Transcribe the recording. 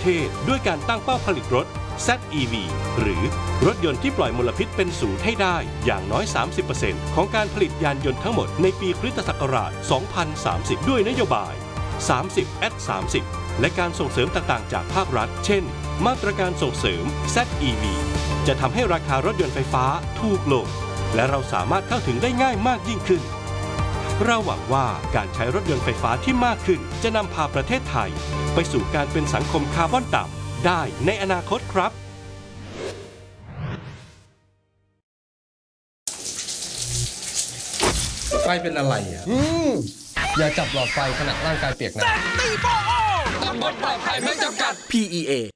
ทศด้วยการตั้งเป้าผลิตรถ ZEV หรือรถยนต์ที่ปล่อยมลพิษเป็นศูนย์ให้ได้อย่างน้อย 30% ของการผลิตยานยนต์ทั้งหมดในปีคริสตศักราช 2030 ด้วยนโยบาย 30@30 และการส่งเสริมต่างๆจากภาครัฐ เช่น มาตรการส่งเสริม ZEV จะทำให้ราคารถยนต์ไฟฟ้าถูกลงและเราสามารถเข้าถึงได้ง่ายมากยิ่งขึ้นเราหวังว่าการใช้รถยนต์ไฟฟ้าที่มากขึ้นจะนำพาประเทศไทยไปสู่การเป็นสังคมคาร์บอนต่ำได้ในอนาคตครับไฟเป็นอะไรอ่ะอย่าจับหลอดไฟขณะร่างกายเปียกน้ำตีโป้ตำบลปลอดภัยไม่จำกัด PEA